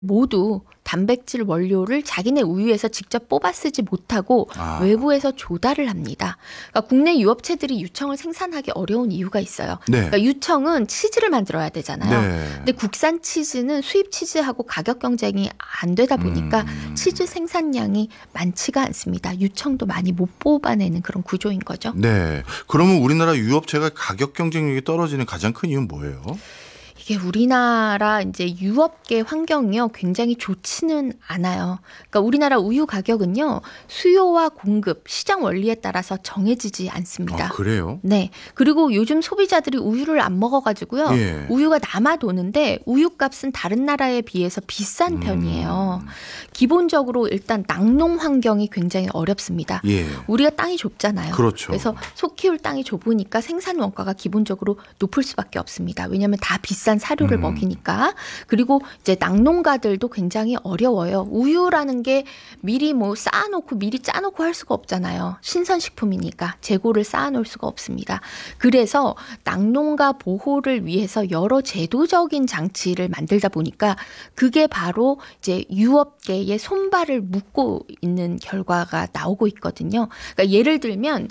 모두 단백질 원료를 자기네 우유에서 직접 뽑아 쓰지 못하고 외부에서 조달을 합니다. 그러니까 국내 유업체들이 유청을 생산하기 어려운 이유가 있어요. 네. 그러니까 유청은 치즈를 만들어야 되잖아요. 네. 근데 국산 치즈는 수입 치즈하고 가격 경쟁이 안 되다 보니까 치즈 생산량이 많지가 않습니다. 유청도 많이 못 뽑아내는 그런 구조인 거죠. 네. 그러면 우리나라 유업체가 가격 경쟁력이 떨어지는 가장 큰 이유는 뭐예요? 이게 우리나라 이제 유업계 환경이요 굉장히 좋지는 않아요. 그러니까 우리나라 우유 가격은요 수요와 공급, 시장 원리에 따라서 정해지지 않습니다. 아, 그래요? 네. 그리고 요즘 소비자들이 우유를 안 먹어가지고요 예. 우유가 남아 도는데 우유값은 다른 나라에 비해서 비싼 편이에요. 기본적으로 일단 낙농 환경이 굉장히 어렵습니다. 예. 우리가 땅이 좁잖아요. 그렇죠. 그래서 소 키울 땅이 좁으니까 생산 원가가 기본적으로 높을 수밖에 없습니다. 왜냐하면 다 비싼 사료를 먹이니까. 그리고 이제 낙농가들도 굉장히 어려워요. 우유라는 게 미리 뭐 쌓아놓고 미리 짜놓고 할 수가 없잖아요. 신선식품이니까 재고를 쌓아놓을 수가 없습니다. 그래서 낙농가 보호를 위해서 여러 제도적인 장치를 만들다 보니까 그게 바로 이제 유업계의 손발을 묶고 있는 결과가 나오고 있거든요. 그러니까 예를 들면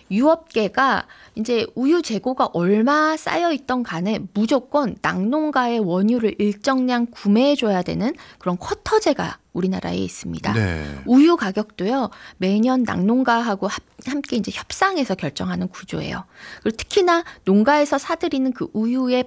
유업계가 이제 우유 재고가 얼마 쌓여 있던 간에 무조건 낙농가의 원유를 일정량 구매해 줘야 되는 그런 쿼터제가 우리나라에 있습니다. 네. 우유 가격도요 매년 낙농가하고 함께 이제 협상해서 결정하는 구조예요. 그리고 특히나 농가에서 사들이는 그 우유의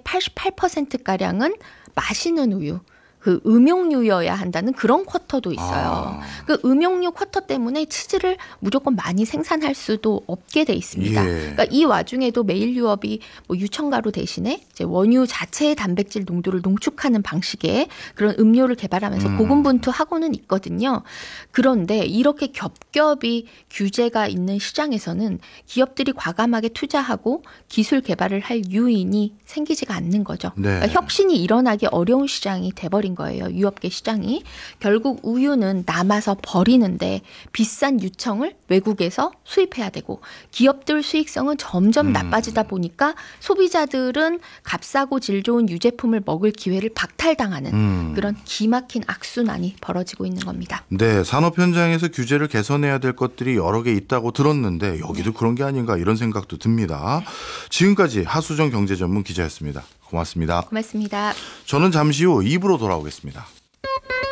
88%가량은 마시는 우유. 그 음용류여야 한다는 그런 쿼터도 있어요. 그 음용류 쿼터 때문에 치즈를 무조건 많이 생산할 수도 없게 돼 있습니다. 예. 그러니까 이 와중에도 매일 유업이 뭐 유청가루 대신에 이제 원유 자체의 단백질 농도를 농축하는 방식의 그런 음료를 개발하면서 고군분투하고는 있거든요. 그런데 이렇게 겹겹이 규제가 있는 시장에서는 기업들이 과감하게 투자하고 기술 개발을 할 유인이 생기지가 않는 거죠. 네. 그러니까 혁신이 일어나기 어려운 시장이 돼버린 거예요. 유업계 시장이. 결국 우유는 남아서 버리는데 비싼 유청을 외국에서 수입해야 되고 기업들 수익성은 점점 나빠지다 보니까 소비자들은 값싸고 질 좋은 유제품을 먹을 기회를 박탈당하는 그런 기막힌 악순환이 벌어지고 있는 겁니다. 네, 산업 현장에서 규제를 개선해야 될 것들이 여러 개 있다고 들었는데 여기도 그런 게 아닌가 이런 생각도 듭니다. 지금까지 하수정 경제전문 기자였습니다. 고맙습니다. 고맙습니다. 저는 잠시 후 2부로 돌아오겠습니다.